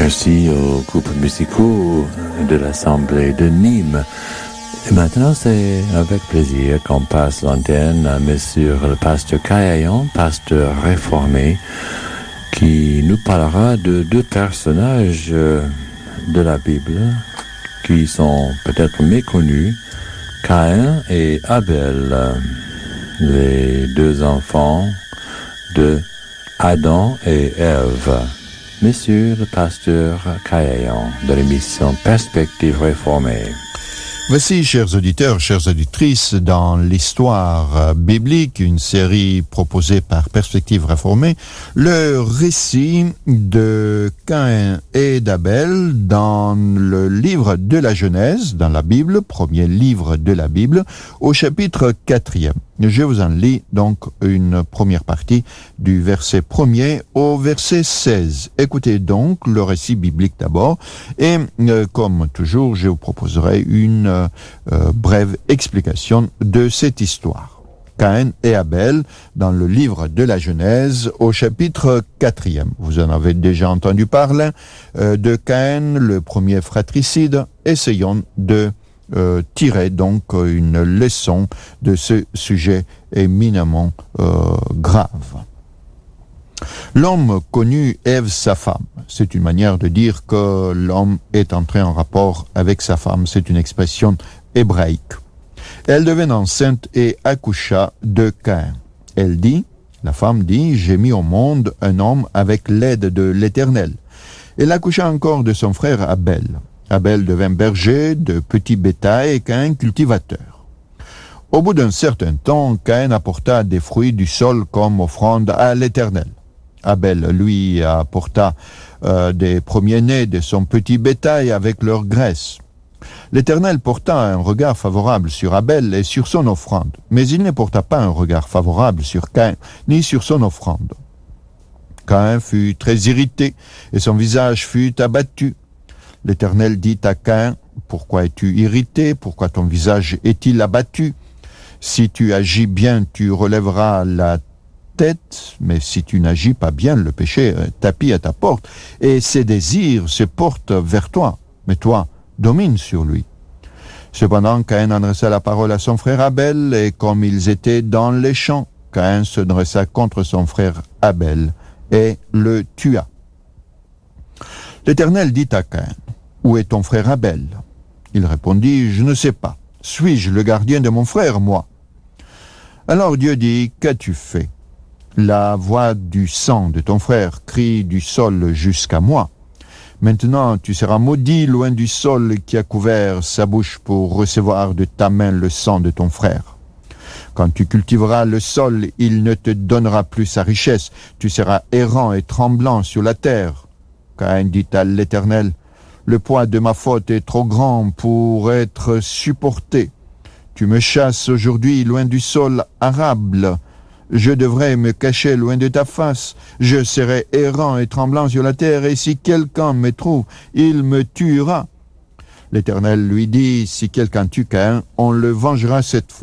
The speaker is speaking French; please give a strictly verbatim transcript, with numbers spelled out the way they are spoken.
Merci aux groupes musicaux de l'Assemblée de Nîmes. Et maintenant, c'est avec plaisir qu'on passe l'antenne à Monsieur le pasteur Caillayon, pasteur réformé, qui nous parlera de deux personnages de la Bible qui sont peut-être méconnus, Caïn et Abel, les deux enfants de Adam et Ève. Monsieur le pasteur Caillayon de l'émission Perspective réformée. Voici, chers auditeurs, chères auditrices, dans l'histoire biblique, une série proposée par Perspective réformée, le récit de Caïn et d'Abel dans le livre de la Genèse, dans la Bible, premier livre de la Bible, au chapitre quatrième. Je vous en lis donc une première partie du verset premier au verset seize. Écoutez donc le récit biblique d'abord et euh, comme toujours, je vous proposerai une euh, brève explication de cette histoire. Caïn et Abel dans le livre de la Genèse au chapitre quatrième. Vous en avez déjà entendu parler euh, de Caïn, le premier fratricide. Essayons de Euh, tirer donc une leçon de ce sujet éminemment euh, grave. L'homme connut Ève sa femme. C'est une manière de dire que l'homme est entré en rapport avec sa femme. C'est une expression hébraïque. Elle devint enceinte et accoucha de Caïn. Elle dit, la femme dit, j'ai mis au monde un homme avec l'aide de l'Éternel. Elle accoucha encore de son frère Abel. Abel devint berger de petit bétail et Caïn cultivateur. Au bout d'un certain temps, Caïn apporta des fruits du sol comme offrande à l'Éternel. Abel, lui, apporta euh, des premiers-nés de son petit bétail avec leur graisse. L'Éternel porta un regard favorable sur Abel et sur son offrande, mais il ne porta pas un regard favorable sur Caïn, ni sur son offrande. Caïn fut très irrité et son visage fut abattu. L'Éternel dit à Caïn, « Pourquoi es-tu irrité? Pourquoi ton visage est-il abattu? Si tu agis bien, tu relèveras la tête, mais si tu n'agis pas bien, le péché tapit à ta porte, et ses désirs se portent vers toi, mais toi, domine sur lui. » Cependant, Caïn adressa la parole à son frère Abel, et comme ils étaient dans les champs, Caïn se dressa contre son frère Abel et le tua. L'Éternel dit à Caïn, « Où est ton frère Abel ?» Il répondit, « Je ne sais pas. Suis-je le gardien de mon frère, moi ?» Alors Dieu dit, « Qu'as-tu fait ? La voix du sang de ton frère crie du sol jusqu'à moi. Maintenant tu seras maudit loin du sol qui a couvert sa bouche pour recevoir de ta main le sang de ton frère. Quand tu cultiveras le sol, il ne te donnera plus sa richesse. Tu seras errant et tremblant sur la terre. » Caïn dit à l'Éternel, « Le poids de ma faute est trop grand pour être supporté. Tu me chasses aujourd'hui loin du sol arable. Je devrais me cacher loin de ta face. Je serai errant et tremblant sur la terre, et si quelqu'un me trouve, il me tuera. » L'Éternel lui dit, « Si quelqu'un tue Caïn, on le vengera cette fois. »